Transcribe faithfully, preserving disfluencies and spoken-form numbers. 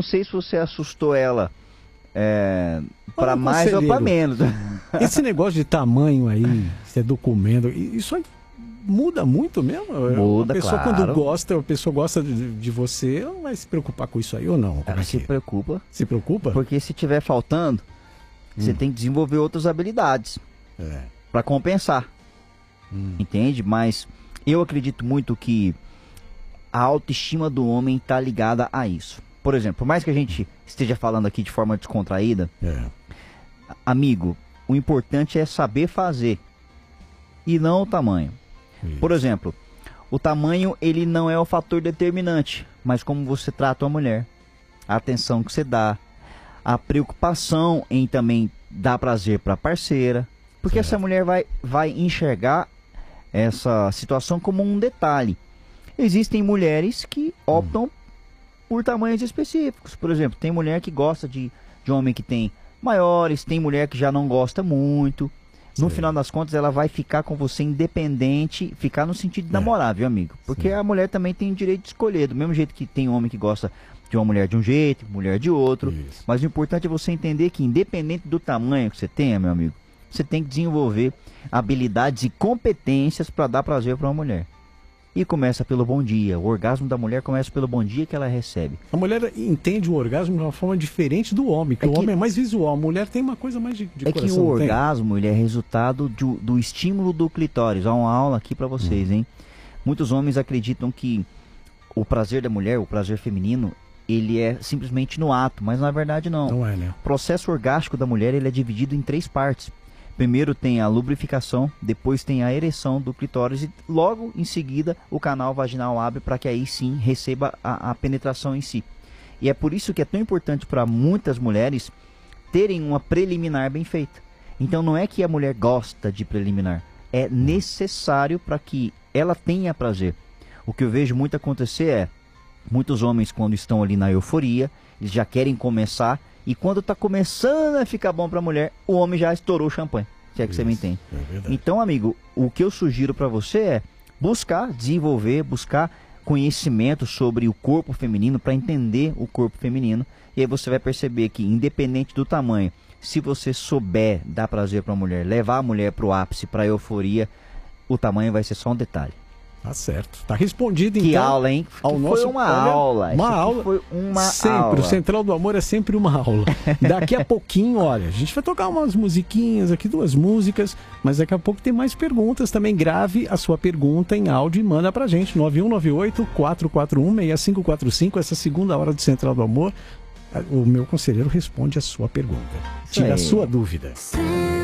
não sei se você assustou ela é, para Ô, mais ou para menos. Esse negócio de tamanho aí, esse documento, isso aí muda muito mesmo? Muda, a pessoa claro. Quando gosta, a pessoa gosta de, de você, ela vai se preocupar com isso aí ou não? Como Ela é se que é? preocupa. Se preocupa? Porque se tiver faltando, hum. você tem que desenvolver outras habilidades é. para compensar. Hum. Entende? Mas eu acredito muito que a autoestima do homem está ligada a isso. Por exemplo, por mais que a gente esteja falando aqui de forma descontraída, é. amigo, o importante é saber fazer e não o tamanho. Isso. Por exemplo, o tamanho ele não é o fator determinante, mas como você trata a mulher, a atenção que você dá, a preocupação em também dar prazer para a parceira, porque é. essa mulher vai, vai enxergar essa situação como um detalhe. Existem mulheres que optam hum. por tamanhos específicos. Por exemplo, tem mulher que gosta de, de homem que tem maiores, tem mulher que já não gosta muito. No Sim. final das contas, ela vai ficar com você independente, ficar no sentido de é. namorar, viu, amigo? Porque Sim. a mulher também tem o direito de escolher, do mesmo jeito que tem homem que gosta de uma mulher de um jeito, mulher de outro. Isso. Mas o importante é você entender que, independente do tamanho que você tenha, meu amigo, você tem que desenvolver habilidades e competências para dar prazer para uma mulher. E começa pelo bom dia. O orgasmo da mulher começa pelo bom dia que ela recebe. A mulher entende o orgasmo de uma forma diferente do homem, porque é o homem é mais visual, a mulher tem uma coisa mais de, de é coração. É que o orgasmo ele é resultado do, do estímulo do clitóris. Há uma aula aqui para vocês, hum. hein? Muitos homens acreditam que o prazer da mulher, o prazer feminino, ele é simplesmente no ato, mas na verdade não. Não é, né? O processo orgástico da mulher ele é dividido em três partes. Primeiro tem a lubrificação, depois tem a ereção do clitóris e logo em seguida o canal vaginal abre para que aí sim receba a, a penetração em si. E é por isso que é tão importante para muitas mulheres terem uma preliminar bem feita. Então não é que a mulher gosta de preliminar, é necessário para que ela tenha prazer. O que eu vejo muito acontecer é, muitos homens quando estão ali na euforia, eles já querem começar. E quando está começando a ficar bom para a mulher, o homem já estourou o champanhe. Se é que Isso, você me entende. É então, amigo, o que eu sugiro para você é buscar desenvolver, buscar conhecimento sobre o corpo feminino para entender o corpo feminino. E aí você vai perceber que, independente do tamanho, se você souber dar prazer para a mulher, levar a mulher para o ápice, para a euforia, o tamanho vai ser só um detalhe. Tá certo. Tá respondido, então. Que aula, hein? Ao foi nosso... uma Olha, aula. Uma aula. Foi uma sempre. aula. O Central do Amor é sempre uma aula. Daqui a pouquinho, olha, a gente vai tocar umas musiquinhas aqui, duas músicas, mas daqui a pouco tem mais perguntas. Também grave a sua pergunta em áudio e manda pra gente. nove um nove oito, quatro quatro um, seis cinco quatro cinco. Essa segunda hora do Central do Amor, o meu conselheiro responde a sua pergunta. Tira a sua dúvida.